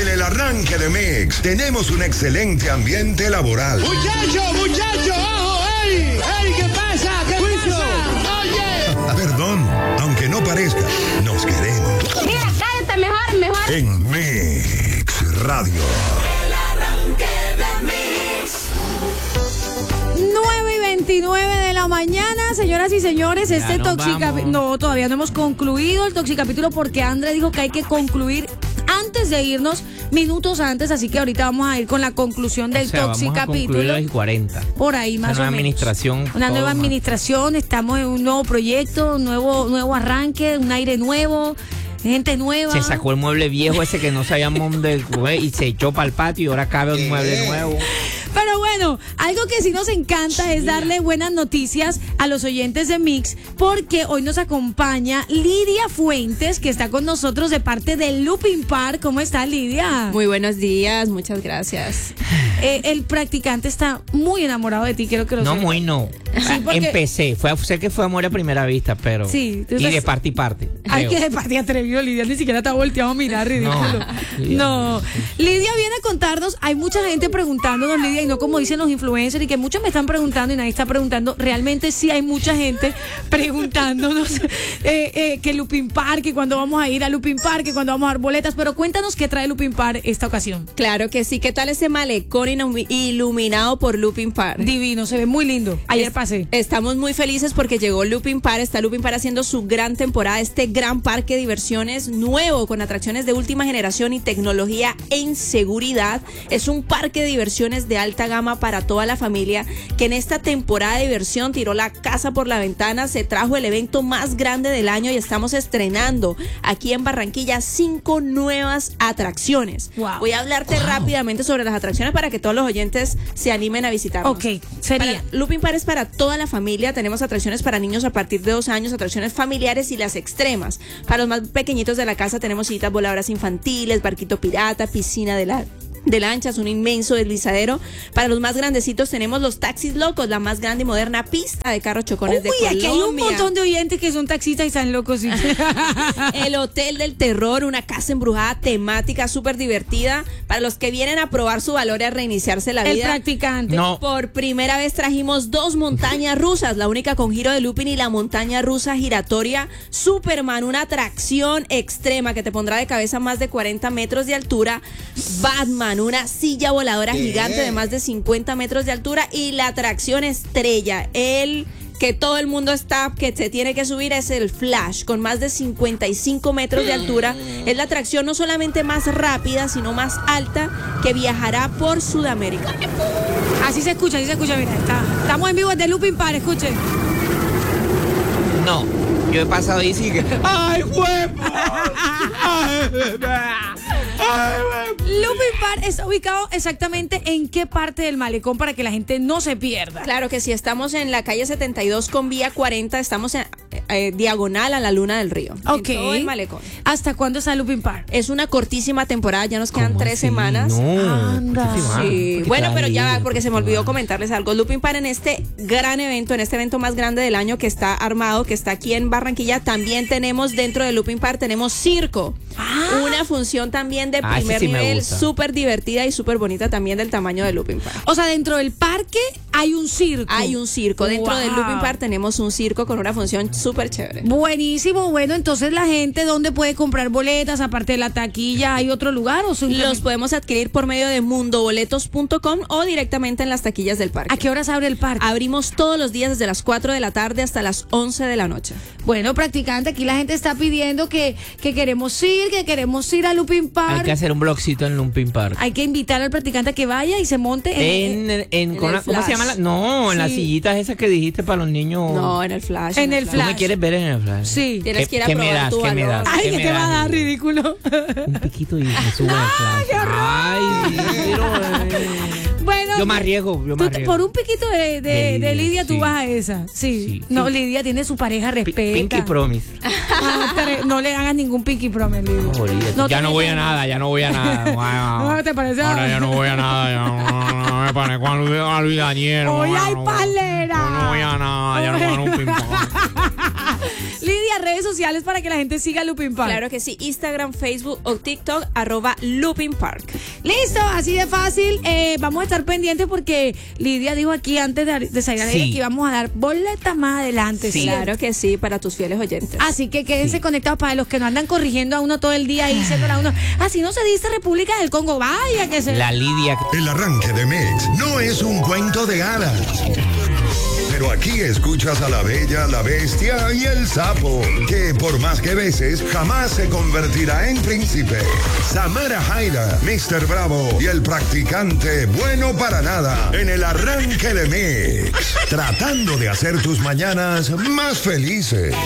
En el arranque de Mix tenemos un excelente ambiente laboral. Muchacho, ojo, ¡ey! ¿Qué pasa? ¿Qué pasa? Oye. Perdón, aunque no parezca, nos queremos. Mira, cállate mejor. En Mix Radio. El arranque de Mix. 9:29 de la mañana, señoras y señores, este toxicapítulo. No, todavía no hemos concluido el toxicapítulo porque André dijo que hay que concluir antes de irnos, minutos antes, así que ahorita vamos a ir con la conclusión del toxicapítulo. Vamos a concluir 40. Por ahí más o menos. Administración. Una nueva más. administración, estamos en un nuevo proyecto, un nuevo arranque, un aire nuevo. Gente nueva. Se sacó el mueble viejo ese que no sabíamos dónde fue y se echó para el patio y ahora cabe un mueble nuevo. Pero bueno, algo que sí nos encanta es darle buenas noticias a los oyentes de Mix, porque hoy nos acompaña Lidia Fuentes, que está con nosotros de parte de Looping Park. ¿Cómo está, Lidia? Muy buenos días, muchas gracias. El practicante está muy enamorado de ti, quiero que lo sepas. No. Sí, porque... Empecé, sé que fue amor a primera vista, pero... Sí. Y de parte y parte. Ay, que de parte atrevido, Lidia, ni siquiera te ha volteado a mirar, ridículo. No. Lidia viene a contarnos, hay mucha gente preguntándonos, Lidia, y no como dicen los influencers, y que muchos me están preguntando y nadie está preguntando. Realmente sí hay mucha gente preguntándonos que Looping Park, que cuando vamos a ir a Looping Park, que cuando vamos a dar boletas, pero cuéntanos qué trae Looping Park esta ocasión. Claro que sí, ¿qué tal ese malecón iluminado por Looping Park? Divino, se ve muy lindo. Ayer pasé. Estamos muy felices porque llegó Looping Park, está Looping Park haciendo su gran temporada, este gran parque de diversiones nuevo con atracciones de última generación y tecnología en seguridad. Es un parque de diversiones de alta gama para toda la familia que en esta temporada de diversión tiró la casa por la ventana, se trajo el evento más grande del año y estamos estrenando aquí en Barranquilla 5 nuevas atracciones. Wow. Voy a hablarte rápidamente sobre las atracciones para que todos los oyentes se animen a visitarnos. Ok, sería. Looping Park es para toda la familia, tenemos atracciones para niños a partir de 2 años, atracciones familiares y las extremas. Para los más pequeñitos de la casa tenemos sillitas voladoras infantiles, barquito pirata, piscina de lanchas, un inmenso deslizadero. Para los más grandecitos tenemos los taxis locos, la más grande y moderna pista de carros chocones de Colombia. Aquí hay un montón de oyentes que son taxistas y están locos. Sí. El Hotel del Terror, una casa embrujada temática súper divertida para los que vienen a probar su valor y a reiniciarse la vida. El practicante. No. Por primera vez trajimos 2 montañas rusas, la única con giro de looping y la montaña rusa giratoria Superman, una atracción extrema que te pondrá de cabeza más de 40 metros de altura. Batman, una silla voladora gigante de más de 50 metros de altura y la atracción estrella, el que todo el mundo que se tiene que subir, es el Flash, con más de 55 metros de altura. Es la atracción no solamente más rápida, sino más alta, que viajará por Sudamérica. Así se escucha, mira, estamos en vivo desde Looping Park, escuchen. No, yo he pasado y sigue. ¡Ay, huevo! Looping Park está ubicado exactamente en qué parte del malecón para que la gente no se pierda. Claro que sí, estamos en la calle 72 con vía 40, estamos en diagonal a la Luna del Río. Ok. En todo el malecón. ¿Hasta cuándo está Looping Park? Es una cortísima temporada, ya nos quedan 3 semanas. No. Anda. Sí, bueno, pero ya, porque se me olvidó comentar. comentarles algo. Looping Park en este gran evento, en este evento más grande del año que está armado, que está aquí en Barranquilla, también tenemos dentro de Looping Park, tenemos circo. Una función también de primer sí nivel, súper divertida y súper bonita también del tamaño de Looping Park. O sea, dentro del parque hay un circo. Hay un circo. Dentro del Looping Park tenemos un circo con una función súper chévere. Buenísimo. Bueno, entonces la gente, ¿dónde puede comprar boletas? Aparte de la taquilla, ¿hay otro lugar? ¿O los podemos adquirir por medio de mundoboletos.com o directamente en las taquillas del parque. ¿A qué horas abre el parque? Abrimos todos los días desde las 4 de la tarde hasta las 11 de la noche. Bueno, practicante, aquí la gente está pidiendo que queremos ir a Looping Park. Hay que hacer un blogcito en Looping Park. Hay que invitar al practicante a que vaya y se monte en ¿cómo Flash. se llama? En las sillitas esas que dijiste para los niños. No, en el Flash. En el ¿Tú me Flash. quieres ver en el Flash? Sí. Tienes que ir a ¿Qué me probar das? tu ¿Qué me valor. das? Ay, ¿Qué ¿qué me te va a das? dar, ridículo? Un piquito y me subo al Flash. Ay, Bueno, yo me arriesgo. por un piquito de Lidia tú sí. vas a esa. Sí. Sí. No, Lidia tiene su pareja, respeta. Pinky Promise. No le hagas ningún Pinky Promise, Lidia. No, olvídate. No ya te no voy a metas. nada, ya no voy a nada. No, ¿te parece? Ahora ya no voy a nada, no me parezco a Luis Daniel. Hoy no, hay no, palera. No voy a nada, ya no voy a un ping-pong. Lidia, redes sociales para que la gente siga Looping Park. Claro que sí, Instagram, Facebook o TikTok, @Looping Park. Listo, así de fácil. Vamos a estar pendientes porque Lidia dijo aquí antes de salir al aire que íbamos a dar boletas más adelante. Sí, claro que sí, para tus fieles oyentes. Así que quédense conectados para los que no andan corrigiendo a uno todo el día y diciéndole a uno, así no se dice República del Congo, vaya que se... La Lidia. El arranque de Mix no es un cuento de hadas. Pero aquí escuchas a la bella, la bestia y el sapo, que por más que beses, jamás se convertirá en príncipe. Samara Jaira, Mr. Bravo y el practicante bueno para nada en el arranque de Mix, tratando de hacer tus mañanas más felices.